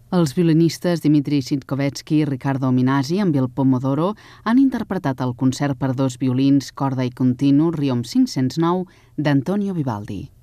Els violinistes Dmitri Sitkovetsky i Riccardo Minasi amb il Pomodoro han interpretat el concert per 2 violins, corda i continu Riom 509 d'Antonio Vivaldi.